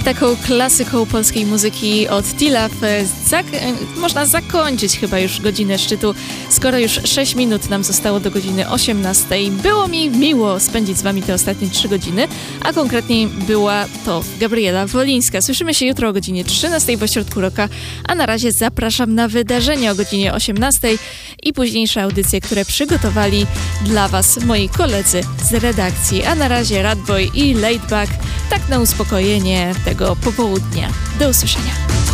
taką klasyką polskiej muzyki od T-Love można zakończyć chyba już godzinę szczytu, skoro już 6 minut nam zostało do godziny 18. Było mi miło spędzić z wami te ostatnie 3 godziny, a konkretniej była to Gabriela Wolińska. Słyszymy się jutro o godzinie 13 w Ośrodku Rocka, a na razie zapraszam na wydarzenie o godzinie 18 i późniejsze audycje, które przygotowali dla was moi koledzy z redakcji. A na razie Radboy i Laidback, tak na uspokojenie tego popołudnia. Do usłyszenia.